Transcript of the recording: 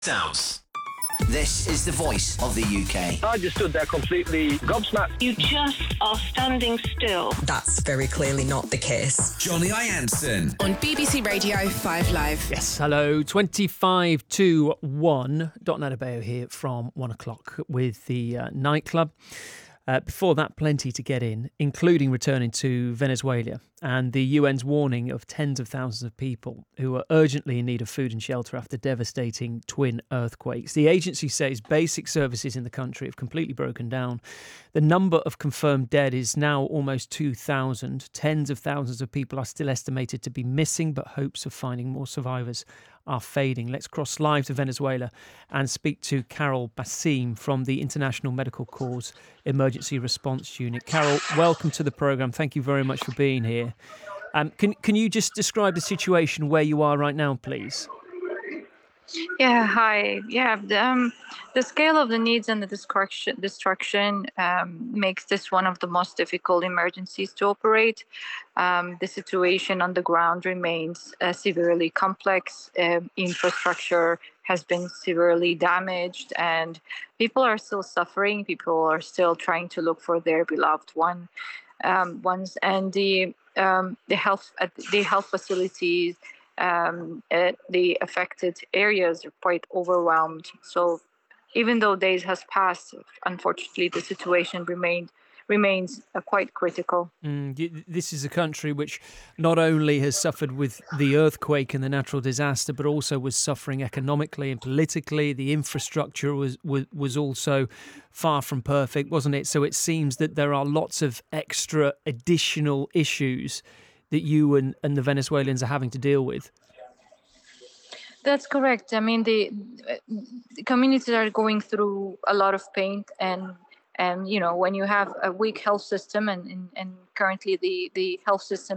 Sounds. This is the voice of the UK. I just stood there completely gobsmacked. You just are standing still. That's very clearly not the case. Johnny Ianson. On BBC Radio 5 Live. Yes, hello. 25 to 1. Dot Adebayo here from 1 o'clock with the nightclub. Before that, plenty to get in, including returning to Venezuela and the UN's warning of tens of thousands of people who are urgently in need of food and shelter after devastating twin earthquakes. The agency says basic services in the country have completely broken down. The number of confirmed dead is now almost 2,000. Tens of thousands of people are still estimated to be missing, but hopes of finding more survivors are fading. Let's cross live to Venezuela and speak to Carol Basim from the International Medical Corps Emergency Response Unit. Carol, welcome to the programme. Thank you very much for being here. Can you just describe the situation where you are right now, please? Yeah, hi. Yeah, the scale of the needs and the destruction makes this one of the most difficult emergencies to operate. The situation on the ground remains severely complex. Infrastructure has been severely damaged, and people are still suffering. People are still trying to look for their beloved ones, and the health facilities. The affected areas are quite overwhelmed. So even though days has passed, unfortunately, the situation remains quite critical. This is a country which not only has suffered with the earthquake and the natural disaster, but also was suffering economically and politically. The infrastructure was also far from perfect, wasn't it? So it seems that there are lots of extra additional issues that you and the Venezuelans are having to deal with. That's correct. I mean, the communities are going through a lot of pain, and you know, when you have a weak health system, and currently the health system